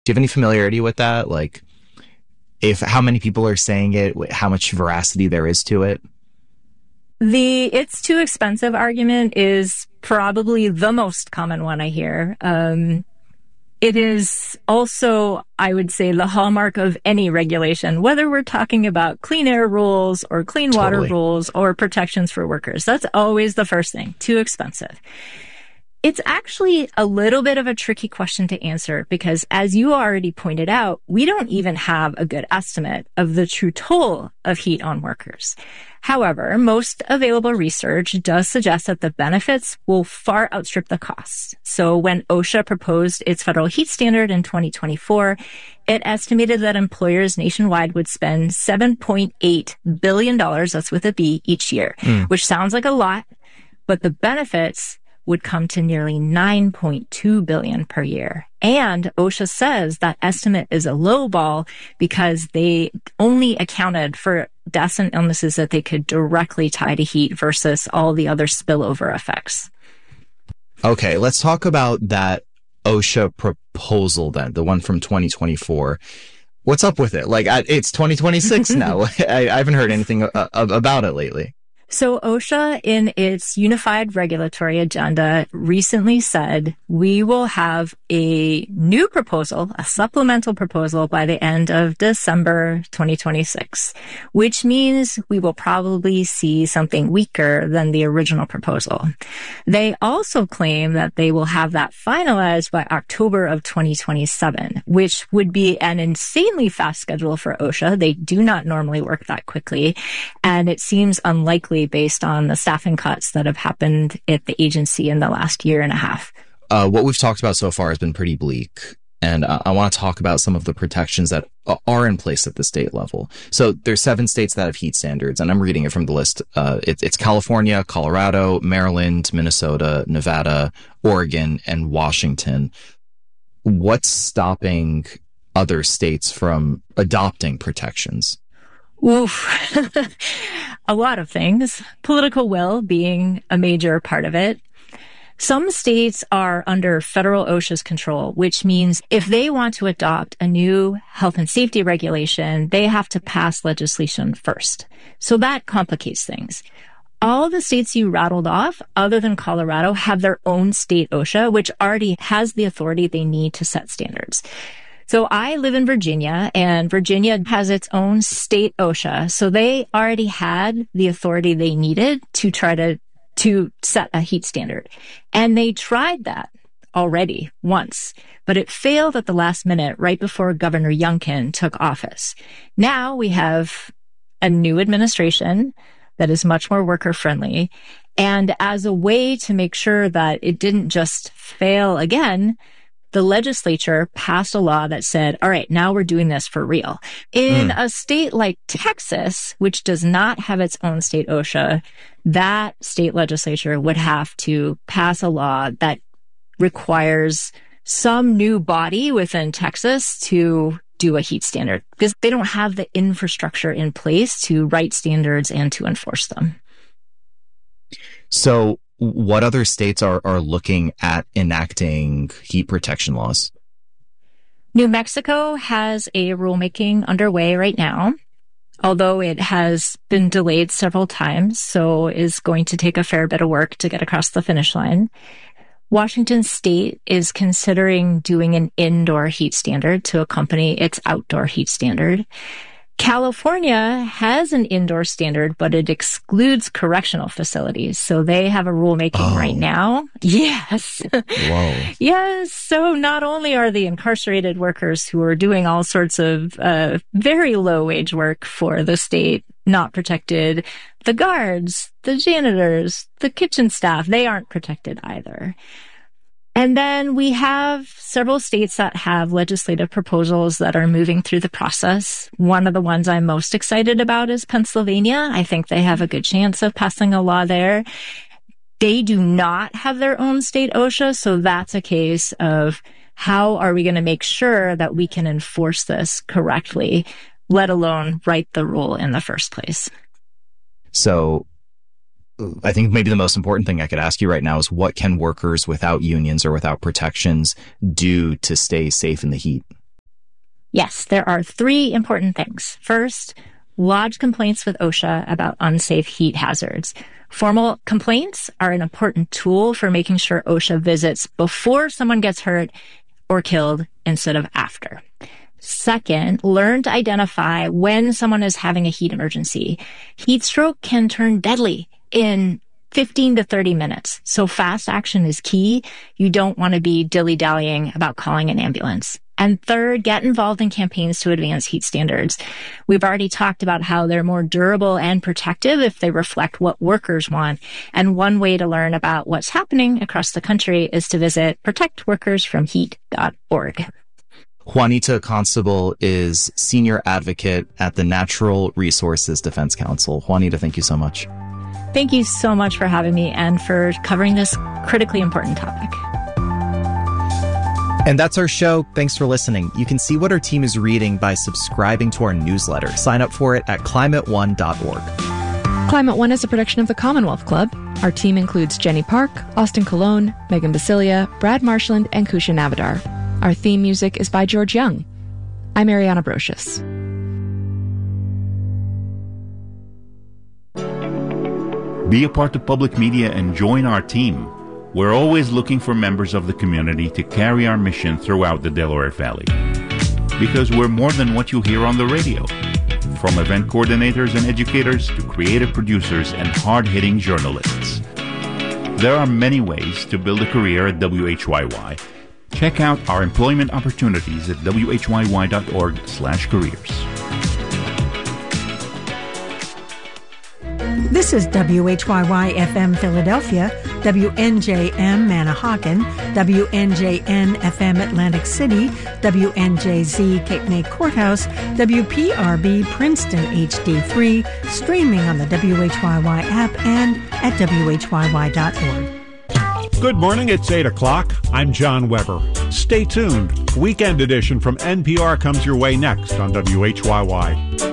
Do you have any familiarity with that? Like, if how many people are saying it, how much veracity there is to it? The it's too expensive argument is probably the most common one I hear. It is also, I would say, the hallmark of any regulation, whether we're talking about clean air rules or clean water rules or protections for workers. That's always the first thing, too expensive. It's actually a little bit of a tricky question to answer because, as you already pointed out, we don't even have a good estimate of the true toll of heat on workers. However, most available research does suggest that the benefits will far outstrip the costs. So when OSHA proposed its federal heat standard in 2024, it estimated that employers nationwide would spend $7.8 billion, that's with a B, each year, which sounds like a lot, but the benefits would come to nearly $9.2 billion per year. And OSHA says that estimate is a low ball because they only accounted for deaths and illnesses that they could directly tie to heat versus all the other spillover effects. Okay, let's talk about that OSHA proposal then, the one from 2024. What's up with it? Like, it's 2026 now. I haven't heard anything about it lately. So OSHA, in its unified regulatory agenda, recently said we will have a new proposal, a supplemental proposal, by the end of December 2026, which means we will probably see something weaker than the original proposal. They also claim that they will have that finalized by October of 2027, which would be an insanely fast schedule for OSHA. They do not normally work that quickly, and it seems unlikely based on the staffing cuts that have happened at the agency in the last year and a half. What we've talked about so far has been pretty bleak. And I want to talk about some of the protections that are in place at the state level. So there's 7 states that have heat standards, and I'm reading it from the list. It's California, Colorado, Maryland, Minnesota, Nevada, Oregon, and Washington. What's stopping other states from adopting protections? Oof. A lot of things. Political will being a major part of it. Some states are under federal OSHA's control, which means if they want to adopt a new health and safety regulation, they have to pass legislation first. So that complicates things. All the states you rattled off, other than Colorado, have their own state OSHA, which already has the authority they need to set standards. So I live in Virginia, and Virginia has its own state OSHA. So they already had the authority they needed to try to set a heat standard. And they tried that already once, but it failed at the last minute right before Governor Youngkin took office. Now we have a new administration that is much more worker friendly. And as a way to make sure that it didn't just fail again, the legislature passed a law that said, all right, now we're doing this for real. In a state like Texas, which does not have its own state OSHA, that state legislature would have to pass a law that requires some new body within Texas to do a heat standard because they don't have the infrastructure in place to write standards and to enforce them. So what other states are looking at enacting heat protection laws? New Mexico has a rulemaking underway right now, although it has been delayed several times, so is going to take a fair bit of work to get across the finish line. Washington State is considering doing an indoor heat standard to accompany its outdoor heat standard. California has an indoor standard, but it excludes correctional facilities. So they have a rulemaking right now. Yes. Whoa. Yes. So not only are the incarcerated workers who are doing all sorts of very low wage work for the state not protected, the guards, the janitors, the kitchen staff, they aren't protected either. And then we have several states that have legislative proposals that are moving through the process. One of the ones I'm most excited about is Pennsylvania. I think they have a good chance of passing a law there. They do not have their own state OSHA, so that's a case of how are we going to make sure that we can enforce this correctly, let alone write the rule in the first place. So I think maybe the most important thing I could ask you right now is what can workers without unions or without protections do to stay safe in the heat? Yes, there are 3 important things. First, lodge complaints with OSHA about unsafe heat hazards. Formal complaints are an important tool for making sure OSHA visits before someone gets hurt or killed instead of after. Second, learn to identify when someone is having a heat emergency. Heat stroke can turn deadly in 15 to 30 minutes. So fast action is key. You don't want to be dilly-dallying about calling an ambulance. And third, get involved in campaigns to advance heat standards. We've already talked about how they're more durable and protective if they reflect what workers want. And one way to learn about what's happening across the country is to visit protectworkersfromheat.org. Juanita Constable is Senior Advocate at the Natural Resources Defense Council. Juanita, thank you so much. Thank you so much for having me and for covering this critically important topic. And that's our show. Thanks for listening. You can see what our team is reading by subscribing to our newsletter. Sign up for it at climateone.org. Climate One is a production of the Commonwealth Club. Our team includes Jenny Park, Austin Colon, Megan Basilia, Brad Marshland, and Kusha Navadar. Our theme music is by George Young. I'm Ariana Brocious. Be a part of public media and join our team. We're always looking for members of the community to carry our mission throughout the Delaware Valley. Because we're more than what you hear on the radio. From event coordinators and educators to creative producers and hard-hitting journalists. There are many ways to build a career at WHYY. Check out our employment opportunities at whyy.org/careers. This is WHYY-FM Philadelphia, WNJM Manahawkin, WNJN-FM Atlantic City, WNJZ Cape May Courthouse, WPRB Princeton HD3, streaming on the WHYY app and at WHYY.org. Good morning, it's 8 o'clock. I'm John Weber. Stay tuned. Weekend edition from NPR comes your way next on WHYY.